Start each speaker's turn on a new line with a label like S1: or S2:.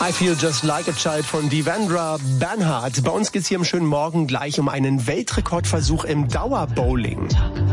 S1: I Feel Just Like a Child von Devendra Banhart. Bei uns geht's hier im schönen Morgen gleich um einen Weltrekordversuch im Dauerbowling.